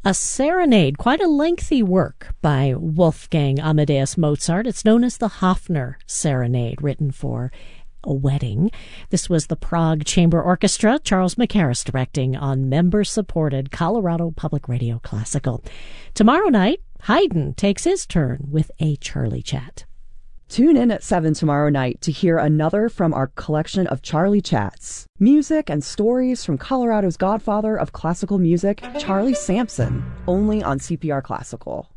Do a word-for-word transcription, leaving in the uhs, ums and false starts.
A serenade, quite a lengthy work by Wolfgang Amadeus Mozart. It's known as the Hofner Serenade, written for a wedding. This was the Prague Chamber Orchestra, Charles Mackerras directing on member-supported Colorado Public Radio Classical. Tomorrow night, Haydn takes his turn with a Charlie Chat. Tune in at seven tomorrow night to hear another from our collection of Charlie Chats. Music and stories from Colorado's godfather of classical music, Charlie Sampson, only on C P R Classical.